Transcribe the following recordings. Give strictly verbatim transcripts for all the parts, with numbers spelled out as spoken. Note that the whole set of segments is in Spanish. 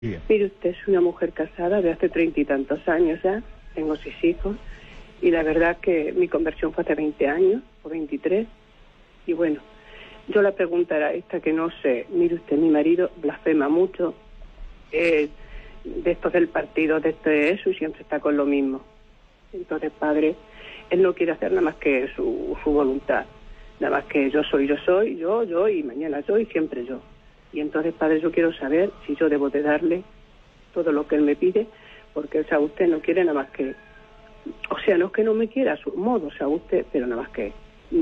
Bien. Mire usted, soy una mujer casada de hace treinta y tantos años ya, tengo seis hijos, y la verdad que mi conversión fue hace veinte años, o veintitrés, y bueno, yo la pregunta era esta que no sé. Mire usted, mi marido blasfema mucho, eh, de estos del partido, de esto de eso, y siempre está con lo mismo. Entonces, padre, él no quiere hacer nada más que su, su voluntad, nada más que yo soy, yo soy, yo, yo, y mañana yo, y siempre yo. Y entonces, padre, yo quiero saber si yo debo de darle todo lo que él me pide, porque, o sea, usted no quiere nada más que, o sea, no es que no me quiera a su modo, o sea, usted, pero nada más que,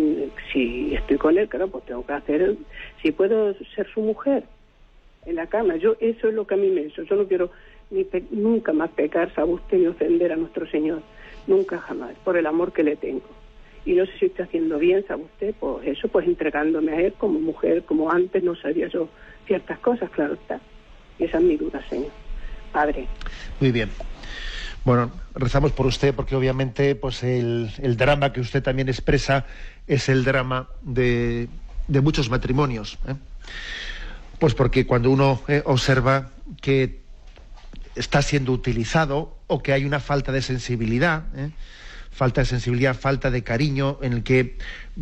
si estoy con él, claro, pues tengo que hacer, si puedo ser su mujer en la cama, yo, eso es lo que a mí me hizo. Yo no quiero ni pe- nunca más pecar, sabe usted, ni ofender a nuestro Señor, nunca jamás, por el amor que le tengo. Y no sé si estoy haciendo bien, sabe usted, pues eso, pues entregándome a él como mujer, como antes no sabía yo ciertas cosas, claro está. Y esa es mi duda, Señor. Padre. Muy bien. Bueno, rezamos por usted porque obviamente pues el, el drama que usted también expresa es el drama de, de muchos matrimonios, ¿eh? Pues porque cuando uno eh, observa que está siendo utilizado o que hay una falta de sensibilidad, ¿eh? falta de sensibilidad, falta de cariño, en el que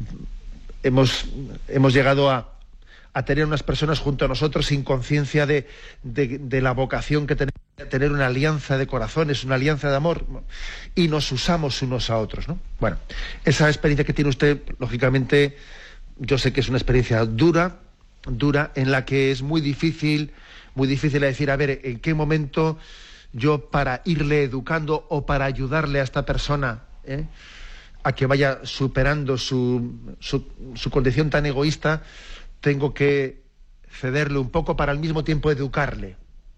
hemos, hemos llegado a, a tener unas personas junto a nosotros sin conciencia de, de, de la vocación que tenemos, tener una alianza de corazones, una alianza de amor, y nos usamos unos a otros, ¿no? Bueno, esa experiencia que tiene usted, lógicamente, yo sé que es una experiencia dura, dura, en la que es muy difícil, muy difícil decir, a ver, ¿en qué momento yo, para irle educando o para ayudarle a esta persona, ¿eh? a que vaya superando su, su, su condición tan egoísta, tengo que cederle un poco para al mismo tiempo educarle?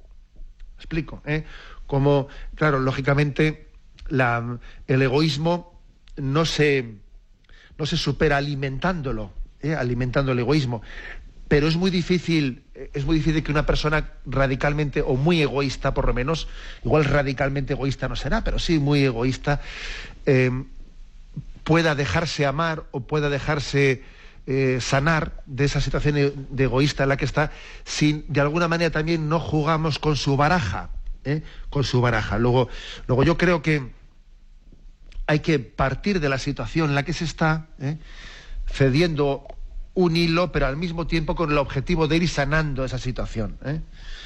¿Me explico? ¿Eh? Como, claro, lógicamente, la, el egoísmo no se, no se supera alimentándolo, ¿eh? alimentando el egoísmo. Pero es muy difícil, es muy difícil que una persona radicalmente, o muy egoísta por lo menos, igual radicalmente egoísta no será, pero sí muy egoísta, eh, pueda dejarse amar o pueda dejarse eh, sanar de esa situación de egoísta en la que está, si de alguna manera también no jugamos con su baraja, ¿eh? con su baraja. Luego, luego yo creo que hay que partir de la situación en la que se está, ¿eh? cediendo un hilo, pero al mismo tiempo con el objetivo de ir sanando esa situación, ¿eh?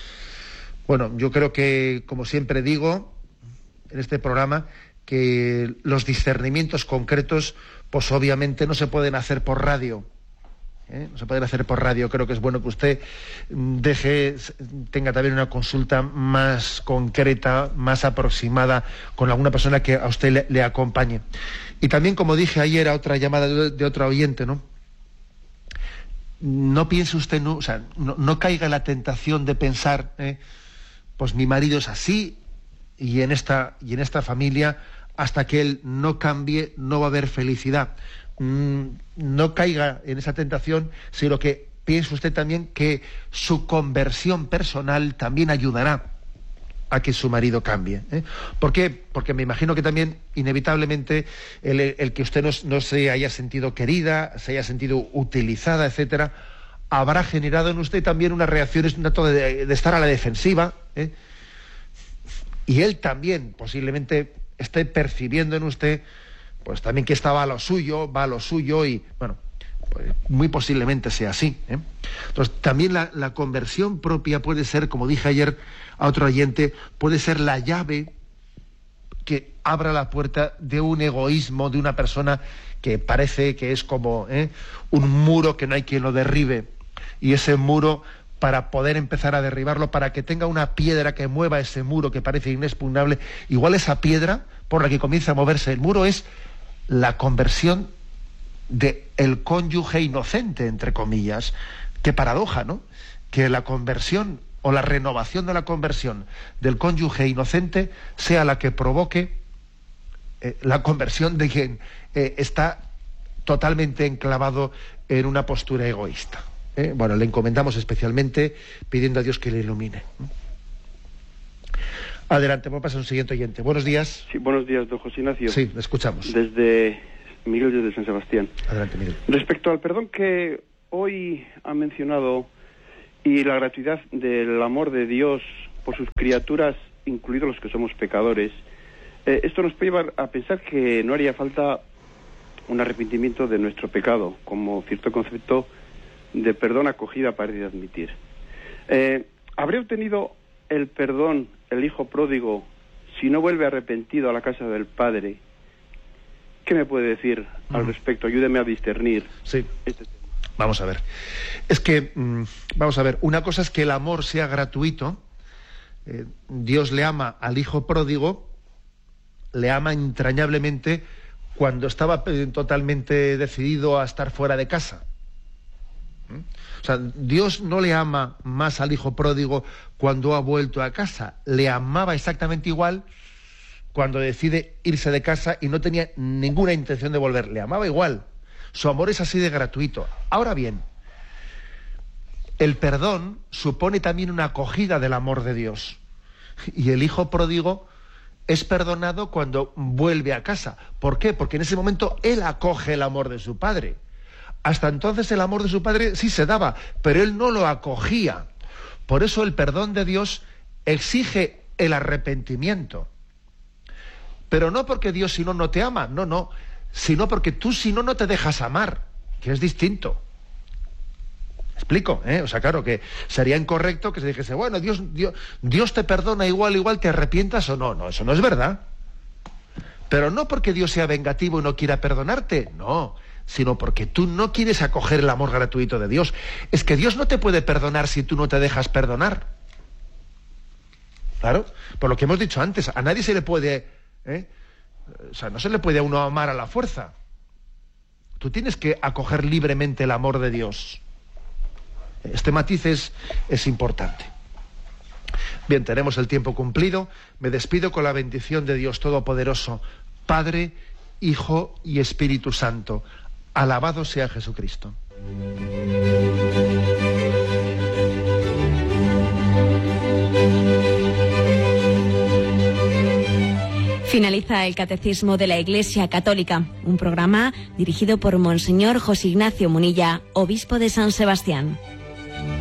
Bueno, yo creo que, como siempre digo en este programa, que los discernimientos concretos, pues obviamente no se pueden hacer por radio, ¿eh? no se pueden hacer por radio. Creo que es bueno que usted deje, tenga también una consulta más concreta, más aproximada, con alguna persona que a usted le, le acompañe. Y también, como dije ayer a otra llamada de, de otro oyente, ¿no? No piense usted, no, o sea, no, no caiga en la tentación de pensar, eh, pues mi marido es así y en esta y en esta familia, hasta que él no cambie no va a haber felicidad. Mm, no caiga en esa tentación, sino que piense usted también que su conversión personal también ayudará a que su marido cambie, ¿eh? ¿Por qué? Porque me imagino que también, inevitablemente, el, el que usted no, no se haya sentido querida, se haya sentido utilizada, etcétera, habrá generado en usted también unas reacciones, un dato de, de estar a la defensiva, ¿eh? Y él también, posiblemente, esté percibiendo en usted, pues también que esta va a lo suyo, va a lo suyo, y, bueno, pues muy posiblemente sea así, ¿eh? Entonces, también la, la conversión propia puede ser, como dije ayer a otro oyente, puede ser la llave que abra la puerta de un egoísmo de una persona que parece que es como, ¿eh? un muro que no hay quien lo derribe, y ese muro, para poder empezar a derribarlo, para que tenga una piedra que mueva ese muro que parece inexpugnable, igual esa piedra por la que comienza a moverse el muro es la conversión de el cónyuge inocente, entre comillas. Qué paradoja, ¿no? Que la conversión o la renovación de la conversión del cónyuge inocente sea la que provoque eh, la conversión de quien eh, está totalmente enclavado en una postura egoísta, ¿eh? Bueno, le encomendamos especialmente pidiendo a Dios que le ilumine. Adelante, vamos a pasar a un siguiente oyente. Buenos días. Sí, buenos días, don José Ignacio. Sí, le escuchamos. Desde Miguel, desde San Sebastián. Adelante, Miguel. Respecto al perdón que hoy ha mencionado y la gratuidad del amor de Dios por sus criaturas, incluidos los que somos pecadores, eh, esto nos puede llevar a pensar que no haría falta un arrepentimiento de nuestro pecado, como cierto concepto de perdón acogida parece admitir. Eh, ¿Habría obtenido el perdón el hijo pródigo si no vuelve arrepentido a la casa del padre? ¿Qué me puede decir al respecto? Ayúdeme a discernir. Sí. Este tema. Vamos a ver. Es que, mmm, vamos a ver, una cosa es que el amor sea gratuito. Eh, Dios le ama al hijo pródigo, le ama entrañablemente cuando estaba eh, totalmente decidido a estar fuera de casa. ¿Mm? O sea, Dios no le ama más al hijo pródigo cuando ha vuelto a casa. Le amaba exactamente igual cuando decide irse de casa y no tenía ninguna intención de volver. Le amaba igual. Su amor es así de gratuito. Ahora bien, el perdón supone también una acogida del amor de Dios. Y el hijo pródigo es perdonado cuando vuelve a casa. ¿Por qué? Porque en ese momento él acoge el amor de su padre. Hasta entonces el amor de su padre sí se daba, pero él no lo acogía. Por eso el perdón de Dios exige el arrepentimiento. Pero no porque Dios si no no te ama, no, no, sino porque tú si no no te dejas amar, que es distinto. ¿Me explico? ¿eh? O sea, claro que sería incorrecto que se dijese, bueno, Dios, Dios, Dios te perdona igual, igual te arrepientas o no. No, eso no es verdad. Pero no porque Dios sea vengativo y no quiera perdonarte, no, sino porque tú no quieres acoger el amor gratuito de Dios. Es que Dios no te puede perdonar si tú no te dejas perdonar. Claro, por lo que hemos dicho antes, a nadie se le puede... ¿eh? O sea, no se le puede a uno amar a la fuerza. Tú tienes que acoger libremente el amor de Dios. Este matiz es, es importante. Bien, tenemos el tiempo cumplido. Me despido con la bendición de Dios Todopoderoso, Padre, Hijo y Espíritu Santo. Alabado sea Jesucristo. Finaliza el Catecismo de la Iglesia Católica, un programa dirigido por Monseñor José Ignacio Munilla, obispo de San Sebastián.